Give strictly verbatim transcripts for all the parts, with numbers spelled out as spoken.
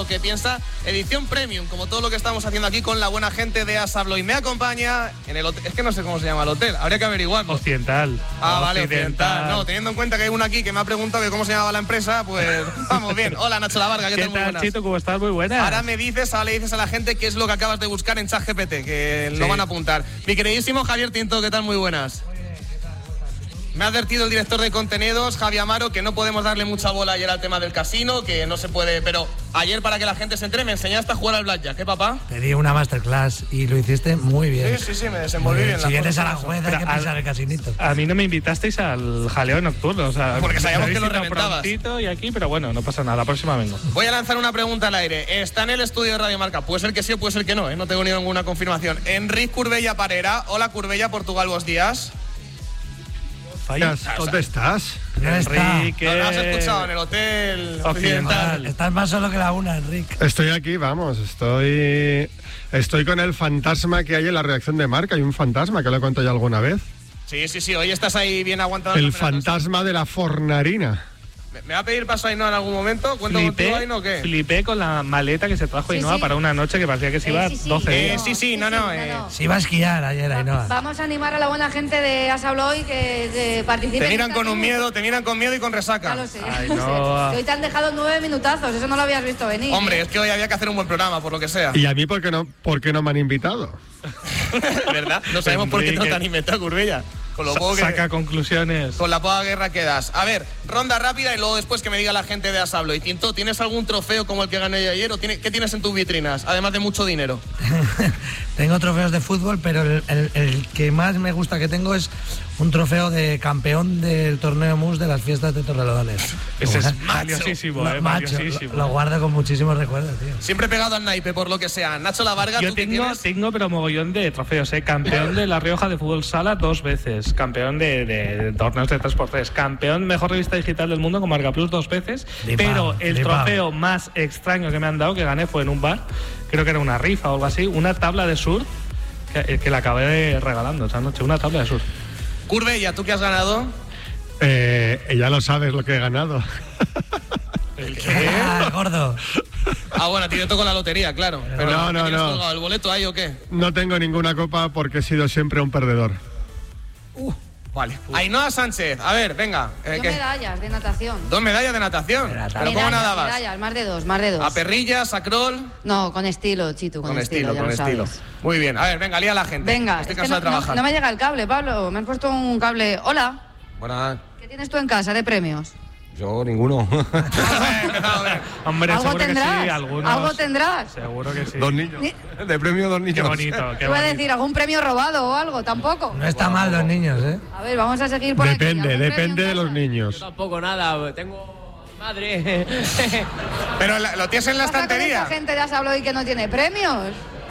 que piensa, edición premium, como todo lo que estamos haciendo aquí con la buena gente de Assa Abloy. Me acompaña en el hotel, es que no sé cómo se llama el hotel, habría que averiguarlo. Occidental. Ah, vale, Occidental. Occidental. No, teniendo en cuenta que hay uno aquí que me ha preguntado que cómo se llamaba la empresa, pues vamos bien. Hola, Nacho Lavarga, ¿qué, ¿Qué tal? Muy tal, buenas. Chito? ¿Cómo estás? Muy buena. Ahora me dices, ahora le dices a la gente qué es lo que acabas de buscar en ChatGPT, que Sí. lo van a apuntar. Mi queridísimo Javier Tinto, ¿qué tal? Muy buenas. Me ha advertido el director de contenidos, Javi Amaro, que no podemos darle mucha bola ayer al tema del casino, que no se puede, pero ayer para que la gente se entre me enseñaste a jugar al blackjack, ¿eh, papá? Te di una masterclass y lo hiciste muy bien. Sí, sí, sí, me desenvolví bien. Si las vienes a cosas la como jueza hay que Pero pisar al- el casinito. A mí no me invitasteis al jaleo nocturno, o sea, Porque sabíamos me que lo habéis citado reventabas. prontito y aquí, pero bueno, no pasa nada, la próxima vengo. son. Voy a lanzar una pregunta al aire. Está en el estudio de Radio Marca. Puede ser que sí o puede ser que no, ¿eh? No tengo ni ninguna confirmación. Enrique Curbella Parera. Hola, Curbella, Portugal, buenos días. ¿Dónde estás? ¿Dónde está? Enrique. ¿No lo has escuchado? En el hotel Occidental. occidental. Estás más solo que la una, Enrique. Estoy aquí, vamos, estoy estoy con el fantasma que hay en la redacción de Marca. Hay un fantasma que lo he contado ya alguna vez. Sí, sí, sí. Hoy estás ahí bien aguantado. El No me la tos. fantasma de la fornarina. ¿Me, me va a pedir paso Ainhoa en algún momento? ¿Cuento contigo, Ainhoa, o qué? flipé con la maleta que se trajo Sí, Ainhoa sí. para una noche que parecía que se Eh, iba sí, sí. doce Eh, días. sí, sí, no, no, eh. Se iba a esquiar ayer, Ainhoa. Vamos a animar a la buena gente de Assa Abloy que de participe. Te en miran esta con un tribu. miedo, te miran con miedo y con Ya resaca. lo sé, ya Ay, lo no. sé. Que hoy te han dejado nueve minutazos, eso no lo habías visto venir. Hombre, ¿eh? es que hoy había que hacer un buen programa, por lo que sea. ¿Y a mí por qué no, por qué no me han invitado? ¿Verdad? No sabemos por qué no Enrique. te han inventado, Curbella. Con lo Sa- poco que... Saca conclusiones. Con la poca guerra que das. A ver, ronda rápida y luego después que me diga la gente de Assa Abloy. Tinto, ¿tienes algún trofeo como el que gané yo ayer o tiene, qué tienes en tus vitrinas? Además de mucho dinero. Tengo trofeos de fútbol, pero el, el- el que más me gusta que tengo es un trofeo de campeón del torneo M U S de las fiestas de Torrelodones. Ese es Macho. valiosísimo, Lo- eh, macho, valiosísimo. lo, lo guardo con muchísimos recuerdos, tío. Siempre pegado al naipe, por lo que sea. Nacho Lavarga, Yo ¿tú qué tengo, tienes? tengo, pero mogollón de trofeos, ¿eh? Campeón de La Rioja de Fútbol Sala dos veces. Campeón de, de, de torneos de tres por tres. Campeón mejor revista digital del mundo con Marca Plus dos veces. Flipao, pero el flipao. trofeo más extraño que me han dado, que gané, fue en un bar. Creo que era una rifa o algo así. Una tabla de surf que, que la acabé regalando esa noche. Una tabla de surf. Curbella, ¿tú qué has ganado? Eh, ya lo sabes lo que he ganado. Ah, gordo. Ah, bueno, a ti te tocó la lotería, claro. Pero No, ¿qué no, tienes no. colgado? ¿El boleto ahí o qué? No tengo ninguna copa porque he sido siempre un perdedor. Vale. Ainhoa Sánchez, a ver, venga. eh, Dos ¿qué? medallas de natación. Dos medallas de natación. De natación. ¿Pero cómo Medallas, nadabas? Medallas, más de dos, más de dos. ¿A perrillas, a crawl? No, con estilo, Chito, con, Con estilo, ya con lo estilo. sabes. Muy bien. A ver, venga, lía a la gente. Venga, Estoy es que cansado no, de no- trabajar. no me llega el cable, Pablo. Me han puesto un cable. Hola, Buenas. ¿qué tienes tú en casa de premios? Yo ninguno. Empezado bien. Hombre, ¿Algo seguro tendrás? que sí. Algunos. ¿Algo tendrás? Seguro que sí. Dos niños. Ni- De premio dos niños. Qué bonito, qué Te voy a bonito. decir, ¿algún premio robado o algo? Tampoco. No está mal los niños, ¿eh? A ver, vamos a seguir por aquí. Depende, ¿Algún premio depende en de los casa? niños. Tampoco nada, tengo madre. Pero la- lo tienes en la ¿Qué pasa con estantería. esta gente de Assa Abloy que no tiene premios?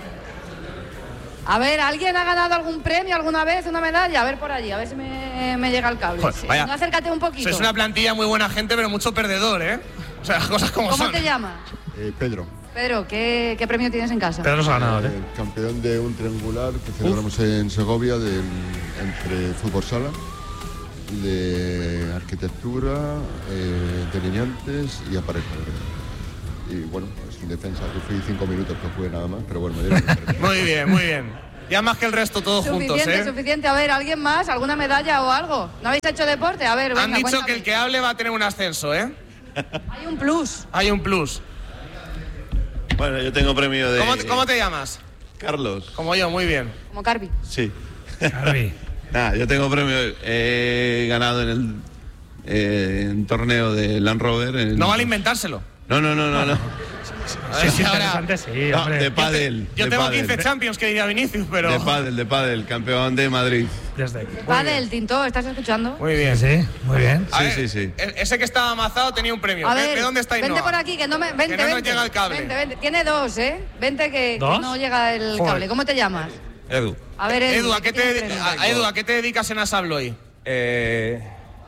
A ver, ¿alguien ha ganado algún premio alguna vez, una medalla? A ver por allí, a ver si me, me llega el cable. Joder, Sí. vaya. No, acércate un poquito. Sois una plantilla muy buena gente, pero mucho perdedor, ¿eh? O sea, las cosas como ¿Cómo son. te llamas? Eh, Pedro, Pedro, ¿qué, ¿qué premio tienes en casa? Pedro es ganador, eh, ¿eh? campeón de un triangular que celebramos en Segovia del- entre fútbol sala, de arquitectura, eh, delineantes y aparejadores. Y bueno, es en defensa, yo fui cinco minutos que jugué nada más, pero bueno, me dieron el premio. Muy bien, muy bien. Ya más que el resto, todos juntos, Suficiente, ¿eh? suficiente. A ver, ¿alguien más? ¿Alguna medalla o algo? ¿No habéis hecho deporte? A ver, venga, Han dicho cuéntame. que el que hable va a tener un ascenso, ¿eh? Hay un plus. Hay un plus. Bueno, yo tengo premio de... ¿Cómo, te- cómo te llamas? Carlos. Como yo, muy bien. Como Carpi. Sí. Carvi. Nada, yo tengo premio... He ganado en el eh, en torneo de Land Rover. en- No vale inventárselo. No, no, no, no. no. A ver si ahora... Interesante, sí, No, hombre. de pádel. Yo de tengo pádel. quince Champions que diría Vinicius, pero... De pádel, de pádel, campeón de Madrid. Desde Vale, el Tinto, ¿estás escuchando? Muy bien. Sí, muy bien. A Sí, ver, sí, sí. e- Ese que estaba amazado tenía un premio. A ¿De- ver, ¿De dónde está Ainhoa? vente por aquí, que no me... Vente, no nos vente. llega el cable. Vente, vente. Tiene dos, ¿eh? Vente que, que ¿Dos? no llega el Joder. cable. ¿Cómo te llamas? Edu. A ver, Edu, Edu, ¿a qué, tienes te, premio? a- Edu, ¿a qué te dedicas en Assa Abloy? Eh,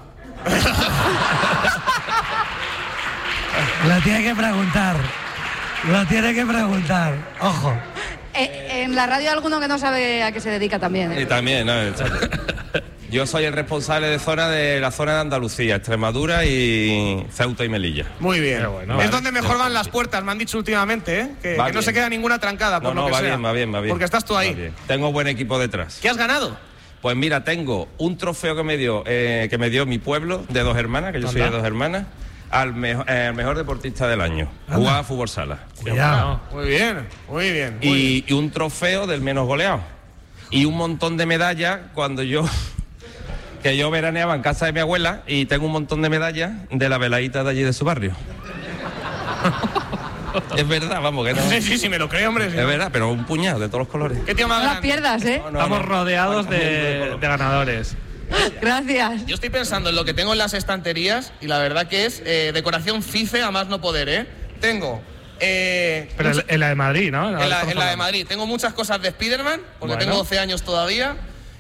Lo tiene que preguntar. Lo tiene que preguntar. Ojo. Eh, en la radio hay alguno que no sabe a qué se dedica también. y ¿eh? también, ¿no? Yo soy el responsable de zona de la zona de Andalucía, Extremadura y Ceuta y Melilla. Muy bien. Bueno, es vale. donde mejor van las puertas, me han dicho últimamente, ¿eh? Que, Va que no bien. se queda ninguna trancada, por No, lo no, que va sea. bien, va bien, va bien. Porque estás tú Va ahí. bien. Tengo buen equipo detrás. ¿Qué has ganado? Pues mira, tengo un trofeo que me dio eh, que me dio mi pueblo de dos hermanas, que yo soy de Anda. dos hermanas, al mejo- eh, al mejor deportista del año. Jugaba a fútbol sala. Cuidado. Muy bien, muy bien. Muy bien. Y, y un trofeo del menos goleado. Y un montón de medallas cuando yo... que yo veraneaba en casa de mi abuela y tengo un montón de medallas de la veladita de allí de su barrio. Es verdad, vamos, que no... Sí, sí, sí, me lo creo, hombre. sí, Es ¿no? verdad, pero un puñado de todos los colores. ¿Qué tío más No las grande? pierdas, ¿eh? No, no, Estamos no. rodeados de, de ganadores. Gracias. Yo estoy pensando en lo que tengo en las estanterías y la verdad que es eh, decoración FIFE a más no poder, ¿eh? Tengo... Eh, Pero mucho- en la de Madrid, ¿no? en, la, en la de Madrid. Tengo muchas cosas de Spiderman, porque Bueno. tengo doce años todavía.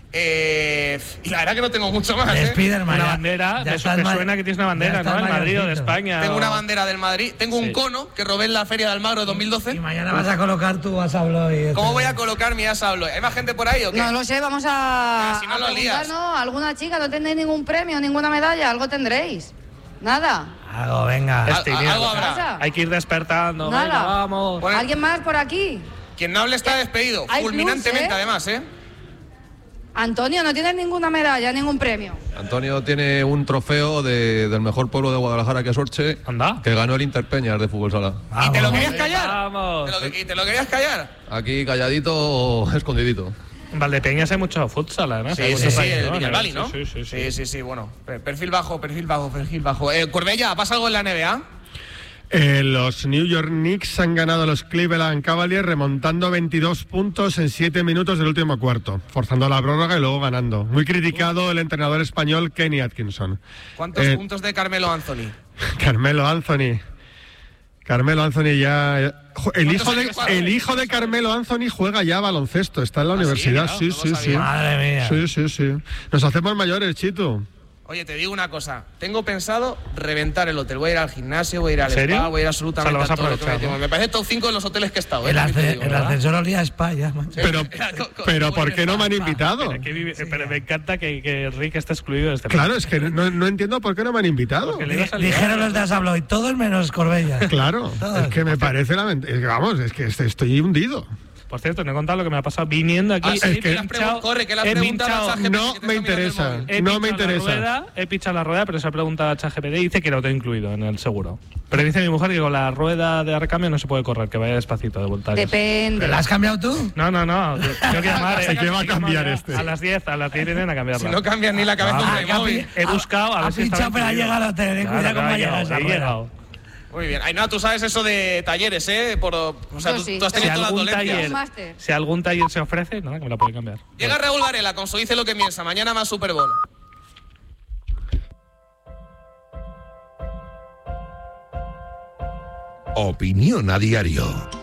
Eh, y la verdad que no tengo mucho más, De ¿eh? Spiderman. Una ya- bandera, ya me, estás me ma- suena que tienes una ya bandera, estás ¿no? En Madrid o de mayorcito. España. Tengo o- una bandera del Madrid. Tengo un Sí. cono que robé en la Feria de Almagro de dos mil doce. Y mañana vas a colocar tu WhatsApp y... ¿Cómo voy a colocar mi Asa Bloy? ¿Hay más gente por ahí o qué? No lo sé, vamos a, Ah, si no a lo preguntar, lías. ¿no? ¿Alguna chica? ¿No tenéis ningún premio, ninguna medalla? ¿Algo tendréis? ¿Nada? Algo, venga. Al- Este, a- mira, algo habrá. pasa? Hay que ir despertando. Nada. Venga, vamos. Bueno, ¿Alguien más por aquí? quien no hable está despedido. Hay Fulminantemente, plus, ¿eh? además, ¿eh? Antonio, ¿no tienes ninguna medalla, ningún premio? Antonio tiene un trofeo de- del mejor pueblo de Guadalajara, que es Orche, Anda. que ganó el Interpeñas de fútbol sala. ¿Y te lo Vamos. querías callar? Vamos. ¿Te lo- ¿Y te lo querías callar? Aquí calladito, escondidito. En Valdepeñas hay mucho futsal, además. Sí, Hay sí, muchos sí, años, el ¿no? Viñalbali, ¿no? Sí, sí, sí. Sí, sí, sí, bueno. per- Perfil bajo, perfil bajo, perfil bajo. Eh, Corbella, ¿pasa algo en la N B A? Eh, los New York Knicks han ganado a los Cleveland Cavaliers remontando veintidós puntos en siete minutos del último cuarto, forzando la prórroga y luego ganando. Muy criticado el entrenador español Kenny Atkinson. ¿Cuántos Eh, puntos de Carmelo Anthony? Carmelo Anthony. Carmelo Anthony ya... jo, El hijo, de, años juega? el hijo de Carmelo Anthony juega ya baloncesto, está en la ¿Ah, sí? universidad. Mira, Sí, no lo sí, sí. sabía. Madre mía. Sí, sí, sí. Nos hacemos mayores, Chito. Oye, te digo una cosa. Tengo pensado reventar el hotel. Voy a ir al gimnasio, voy a ir al ¿En serio? spa, voy a ir O absolutamente sea, lo vas a a todo lo que me aprovechar, tengo. ¿no? Me parece top cinco de los hoteles que he estado. ¿eh? El, También te asce- digo, el ¿verdad? ascensor olía a Spa ya, macho. Pero, pero ¿por qué no me han invitado? Pero, que vive- pero me encanta que, que Rick esté excluido de este Claro, es que no, no entiendo por qué no me han invitado. Porque le ibas a liar. Dijeron los de Asablo y todos menos Corbella. Claro, Todos. es que me parece lamentable. Vamos, es que estoy hundido. Por cierto, no he contado lo que me ha pasado viniendo aquí. Ah, sí, he que le has pinchado- pregun- corre, que le has he preguntado pinchado- a ChatGPT No que te me está mirando el interesa. móvil. He No me pinchado la interesa. rueda, he pinchado la rueda, pero se ha preguntado a ChatGPT y dice que lo tengo incluido en el seguro. Pero dice mi mujer que con la rueda de recambio no se puede correr, que vaya despacito de vuelta. Depende. ¿La has cambiado tú? No, no, no. Tengo que llamar. ¿Y qué va a cambiar ya este? A las diez, a las diez vienen a cambiarla. Si no cambias ni la cabeza Ah, un que Playmobil. He buscado a ver Ha si estaba pinchado, pero ha incluido. llegado a tener Claro, cuidado cómo claro, ha llegado esa he rueda. llegado. Muy bien. Ay, no, tú sabes eso de talleres, ¿eh? Por, o sea, Yo tú, sí. tú has Si tenido todas las algún, dolencias. taller, Un máster. si algún taller se ofrece, nada, que me la puede cambiar. Llega Raúl Varela con su Dice lo que piensa. Mañana más Super Bowl. Opinión a diario.